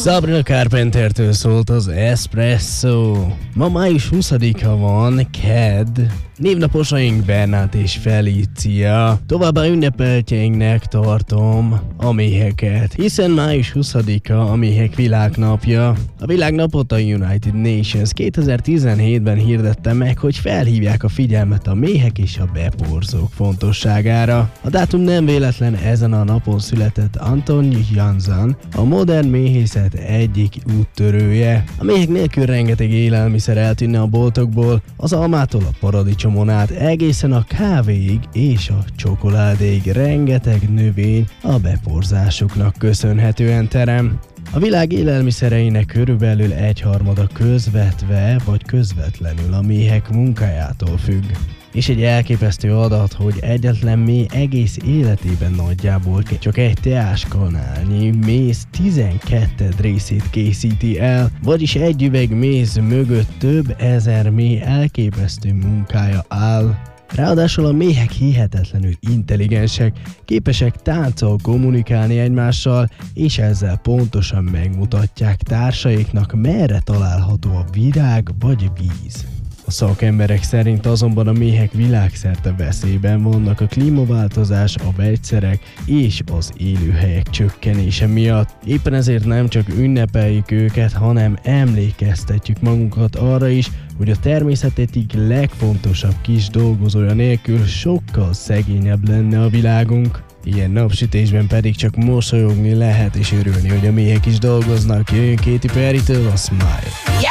Sabrina Carpentertől szólt az Espresso. Ma május 20-a van, kedd. Névnaposaink Bernát és Felícia. Továbbá ünnepeltjeinknek tartom a méheket, hiszen május 20-a a méhek világnapja. A világnapot a United Nations 2017-ben hirdette meg, hogy felhívják a figyelmet a méhek és a beporzók fontosságára. A dátum nem véletlen, ezen a napon született Anton Janszan, a modern méhészet egyik úttörője. A méhek nélkül rengeteg élelmiszer eltűnne a boltokból, az almától a paradicsomon át egészen a kávéig és a csokoládéig rengeteg növény a beporzásoknak köszönhetően terem. A világ élelmiszereinek körülbelül 1/3 közvetve vagy közvetlenül a méhek munkájától függ. És egy elképesztő adat, hogy egyetlen méh egész életében nagyjából csak egy teáskanálnyi méz 12 részét készíti el, vagyis egy üveg méz mögött több ezer méh elképesztő munkája áll. Ráadásul a méhek hihetetlenül intelligensek, képesek tánccal kommunikálni egymással, és ezzel pontosan megmutatják társaiknak, merre található a virág vagy víz. A szakemberek szerint azonban a méhek világszerte veszélyben vannak a klímaváltozás, a vegyszerek és az élőhelyek csökkenése miatt. Éppen ezért nem csak ünnepeljük őket, hanem emlékeztetjük magunkat arra is, hogy a természet egyik legfontosabb kis dolgozója nélkül sokkal szegényebb lenne a világunk. Ilyen napsütésben pedig csak mosolyogni lehet és örülni, hogy a méhek is dolgoznak. Jöjjön Katy Perrytől a Smile.